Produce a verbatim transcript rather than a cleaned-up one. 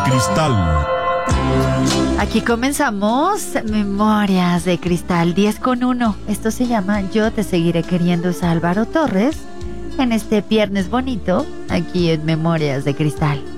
Cristal. Aquí comenzamos Memorias de Cristal diez con uno. Esto se llama Yo te seguiré queriendo. Es Álvaro Torres en este viernes bonito aquí en Memorias de Cristal.